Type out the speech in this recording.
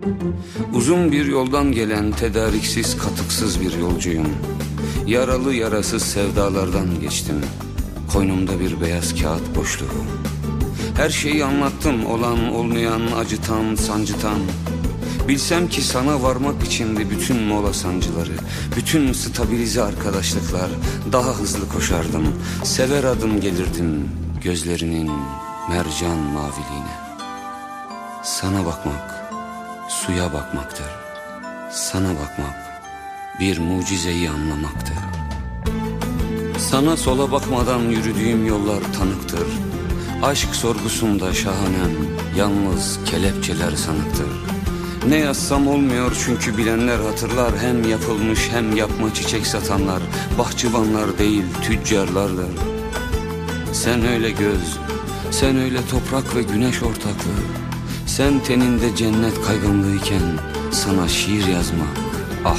Uzun bir yoldan gelen tedariksiz katıksız bir yolcuyum. Yaralı yarasız sevdalardan geçtim. Koynumda bir beyaz kağıt boşluğu. Her şeyi anlattım, olan olmayan, acıtan sancıtan. Bilsem ki sana varmak içindi bütün mola sancıları, bütün stabilize arkadaşlıklar. Daha hızlı koşardım, sever adım gelirdim gözlerinin mercan maviliğine. Sana bakmak suya bakmaktır. Sana bakmak bir mucizeyi anlamaktır. Sana sola bakmadan yürüdüğüm yollar tanıktır. Aşk sorgusunda şahanem yalnız kelepçeler sanıktır. Ne yazsam olmuyor çünkü bilenler hatırlar. Hem yapılmış hem yapma çiçek satanlar bahçıvanlar değil tüccarlardır. Sen öyle göz, sen öyle toprak ve güneş ortaklığı. Sen teninde cennet kaygınlığıyken sana şiir yazmak